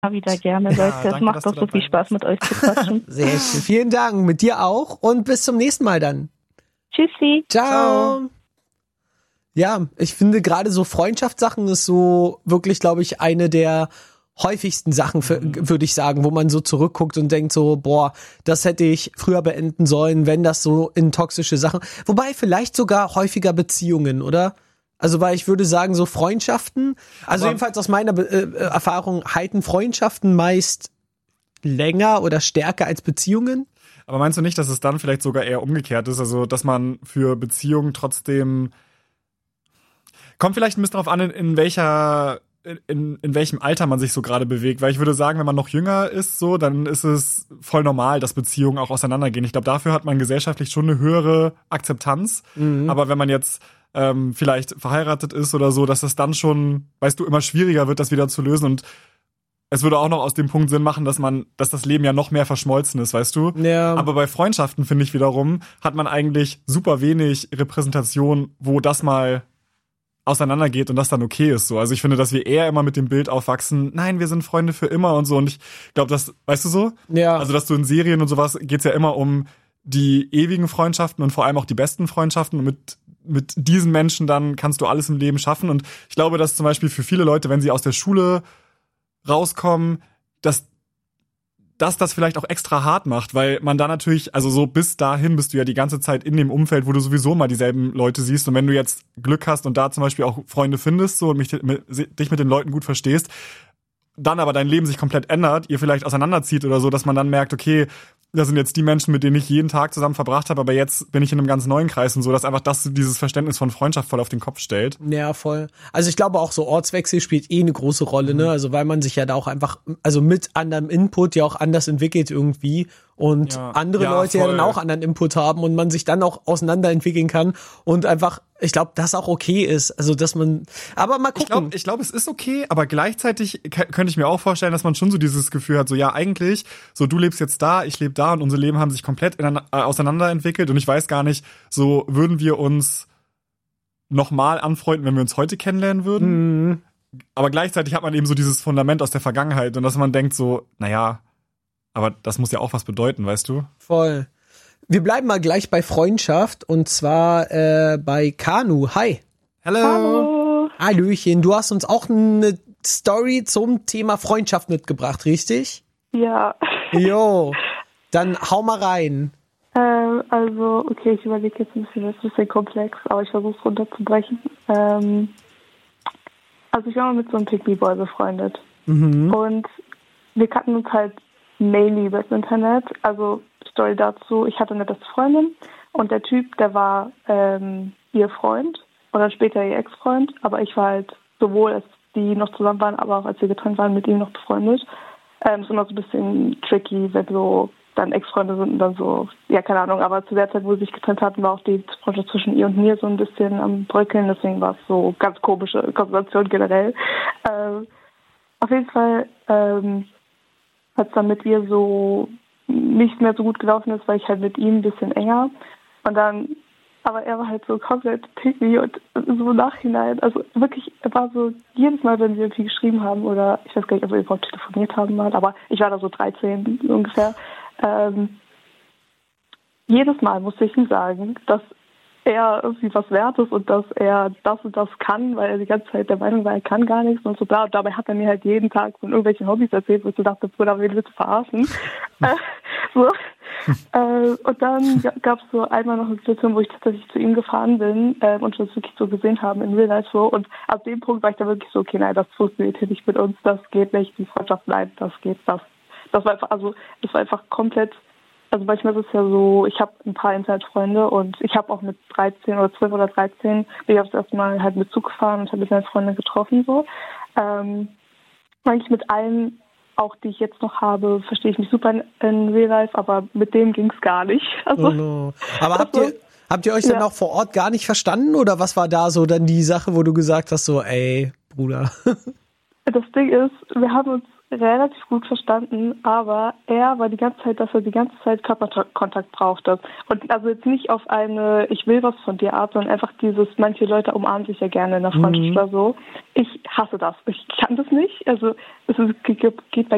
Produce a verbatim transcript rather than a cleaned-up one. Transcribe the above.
Mal wieder gerne, Ja, Leute. Es danke, macht dass doch du so viel dabei Spaß, mit euch zu quatschen. Sehr schön. Vielen Dank. Mit dir auch. Und bis zum nächsten Mal dann. Tschüssi. Ciao. Ciao. Ja, ich finde gerade so Freundschaftssachen ist so wirklich, glaube ich, eine der häufigsten Sachen, für- würde ich sagen, wo man so zurückguckt und denkt so, boah, das hätte ich früher beenden sollen, wenn das so in toxische Sachen, wobei vielleicht sogar häufiger Beziehungen, oder? Also, weil ich würde sagen, so Freundschaften, also Aber- jedenfalls aus meiner Be- äh, Erfahrung halten Freundschaften meist länger oder stärker als Beziehungen. Aber meinst du nicht, dass es dann vielleicht sogar eher umgekehrt ist? Also, dass man für Beziehungen trotzdem. Kommt vielleicht ein bisschen darauf an, in, in welcher. In, in welchem Alter man sich so gerade bewegt. Weil ich würde sagen, wenn man noch jünger ist, so, dann ist es voll normal, dass Beziehungen auch auseinandergehen. Ich glaube, dafür hat man gesellschaftlich schon eine höhere Akzeptanz. Mhm. Aber wenn man jetzt ähm, vielleicht verheiratet ist oder so, dass das dann schon, weißt du, immer schwieriger wird, das wieder zu lösen. Und es würde auch noch aus dem Punkt Sinn machen, dass man, dass das Leben ja noch mehr verschmolzen ist, weißt du? Ja. Aber bei Freundschaften, finde ich wiederum, hat man eigentlich super wenig Repräsentation, wo das mal auseinandergeht und das dann okay ist so. Also ich finde, dass wir eher immer mit dem Bild aufwachsen, nein, wir sind Freunde für immer und so. Und ich glaube, das, weißt du so? Ja. Also, dass du in Serien und sowas geht's ja immer um die ewigen Freundschaften und vor allem auch die besten Freundschaften. Und mit, mit diesen Menschen dann kannst du alles im Leben schaffen. Und ich glaube, dass zum Beispiel für viele Leute, wenn sie aus der Schule rauskommen, dass dass das vielleicht auch extra hart macht, weil man da natürlich, also so bis dahin bist du ja die ganze Zeit in dem Umfeld, wo du sowieso mal dieselben Leute siehst. Und wenn du jetzt Glück hast und da zum Beispiel auch Freunde findest so und mich, mit, dich mit den Leuten gut verstehst, dann aber dein Leben sich komplett ändert, ihr vielleicht auseinanderzieht oder so, dass man dann merkt, okay, das sind jetzt die Menschen, mit denen ich jeden Tag zusammen verbracht habe, aber jetzt bin ich in einem ganz neuen Kreis und so, dass einfach das dieses Verständnis von Freundschaft voll auf den Kopf stellt. Ja, voll. Also ich glaube auch so Ortswechsel spielt eh eine große Rolle, ne? Also weil man sich ja da auch einfach, also mit anderem Input ja auch anders entwickelt irgendwie und Ja. andere Ja, Leute ja voll. dann auch anderen Input haben und man sich dann auch auseinanderentwickeln kann und einfach, ich glaube, das auch okay ist. Also dass man, aber mal Ich gucken. glaube, ich glaube, es ist okay, aber gleichzeitig k- könnte ich mir auch vorstellen, dass man schon so dieses Gefühl hat, so ja, eigentlich, so du lebst jetzt da, ich lebe da und unsere Leben haben sich komplett ineinander, äh, auseinanderentwickelt und ich weiß gar nicht, so würden wir uns nochmal anfreunden, wenn wir uns heute kennenlernen würden. Mhm. Aber gleichzeitig hat man eben so dieses Fundament aus der Vergangenheit und dass man denkt so, naja, aber das muss ja auch was bedeuten, weißt du? Voll. Wir bleiben mal gleich bei Freundschaft und zwar äh, bei Kanu. Hi. Hello. Hallo. Hallöchen. Du hast uns auch eine Story zum Thema Freundschaft mitgebracht, richtig? Ja. Jo. Dann hau mal rein. Ähm, also, okay, ich überlege jetzt ein bisschen, das ist ein bisschen komplex, aber ich versuche es runterzubrechen. Ähm, also ich war mal mit so einem Pick-Me-Boy befreundet. Mhm. Und wir kannten uns halt mainly über das Internet. Also Story dazu, ich hatte eine beste Freundin und der Typ, der war ähm, ihr Freund oder später ihr Ex-Freund, aber ich war halt sowohl, als die noch zusammen waren, aber auch als wir getrennt waren, mit ihm noch befreundet. Ähm, ist immer so ein bisschen tricky, wenn so dann Ex-Freunde sind und dann so, ja, keine Ahnung, aber zu der Zeit, wo sie sich getrennt hatten, war auch die Freundschaft zwischen ihr und mir so ein bisschen am Bröckeln, deswegen war es so ganz komische Konstellation generell. Ähm, auf jeden Fall ähm, hat es dann mit ihr so nicht mehr so gut gelaufen ist, weil ich halt mit ihm ein bisschen enger und dann, aber er war halt so komplett picky und so im Nachhinein, also wirklich, er war so jedes Mal, wenn wir irgendwie geschrieben haben oder ich weiß gar nicht, ob wir überhaupt telefoniert haben mal, aber ich war da so dreizehn ungefähr, ähm, jedes Mal musste ich ihm sagen, dass er irgendwie was wert ist und dass er das und das kann, weil er die ganze Zeit der Meinung war, er kann gar nichts und so bla. Und dabei hat er mir halt jeden Tag von irgendwelchen Hobbys erzählt, wo ich so dachte, Bruder, wen willst du verarschen? äh, so. äh, und dann gab es so einmal noch eine Situation, wo ich tatsächlich zu ihm gefahren bin äh, und wir das wirklich so gesehen haben in Real Life so. Und ab dem Punkt war ich dann wirklich so, okay, nein, das funktioniert hier nicht mit uns, das geht nicht, die Freundschaft, nein, das geht, das. Das war einfach, also es war einfach komplett. Also manchmal ist es ja so, ich habe ein paar Internetfreunde und ich habe auch mit dreizehn oder zwölf oder dreizehn bin ich aufs erste Mal halt mit Zug gefahren und habe mit meinen Freunden getroffen so. Ähm, eigentlich mit allen, auch die ich jetzt noch habe, verstehe ich mich super in, in Real Life, aber mit dem ging es gar nicht. Also, Oh no. Aber habt also, ihr, habt ihr euch dann ja. auch vor Ort gar nicht verstanden oder was war da so dann die Sache, wo du gesagt hast, so, ey, Bruder? Das Ding ist, wir haben uns relativ gut verstanden, aber er war die ganze Zeit, dass er die ganze Zeit Körperkontakt brauchte. Und also jetzt nicht auf eine Ich will was von dir Art, sondern einfach dieses, manche Leute umarmen sich ja gerne in der Freundschaft Mhm. oder so. Ich hasse das. Ich kann das nicht. Also es ist, geht bei